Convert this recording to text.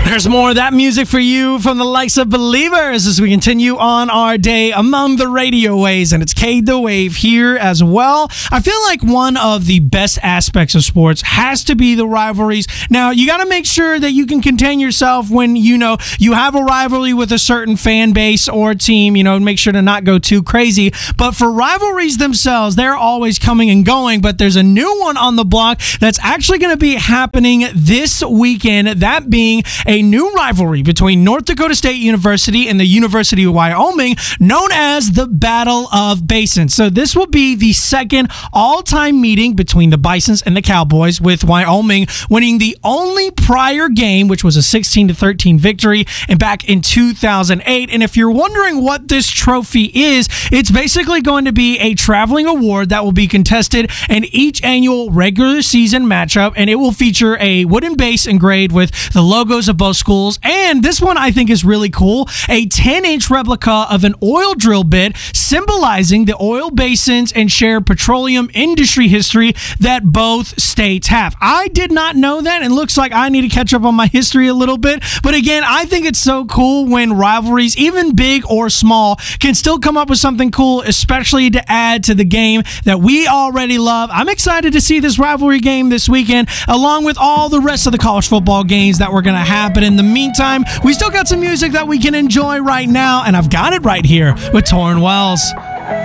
There's more of that music for you from the likes of Believers as we continue on our day among the radio waves, and it's Cade the Wave here as well. I feel like one of the best aspects of sports has to be the rivalries. Now, you got to make sure that you can contain yourself when, you have a rivalry with a certain fan base or team, make sure to not go too crazy. But for rivalries themselves, they're always coming and going, but there's a new one on the block that's actually going to be happening this weekend, that being a new rivalry between North Dakota State University and the University of Wyoming, known as the Battle of Basins. So this will be the second all-time meeting between the Bisons and the Cowboys, with Wyoming winning the only prior game, which was a 16-13 victory, and back in 2008. And if you're wondering what this trophy is, it's basically going to be a traveling award that will be contested in each annual regular season matchup, and it will feature a wooden base engraved with the logos of both schools. And this one I think is really cool, a 10-inch replica of an oil drill bit symbolizing the oil basins and shared petroleum industry history that both states have. I did not know that, and looks like I need to catch up on my history a little bit. But again, I think it's so cool when rivalries, even big or small, can still come up with something cool, especially to add to the game that we already love. I'm excited to see this rivalry game this weekend, along with all the rest of the college football games that we're going to have. But in the meantime, we still got some music that we can enjoy right now, and I've got it right here with Torrin Wells.